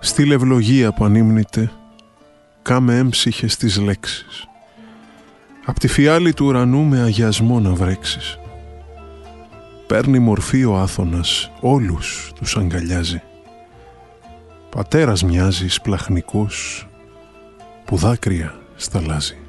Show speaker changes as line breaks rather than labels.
Στείλε ευλογία που ανήμνητε, κάμε έμψυχες τις λέξεις. Απ' τη φιάλη του ουρανού με αγιασμό να βρέξεις. Παίρνει μορφή ο Άθωνας, όλους τους αγκαλιάζει. Πατέρας μοιάζει σπλαχνικός που δάκρυα σταλάζει.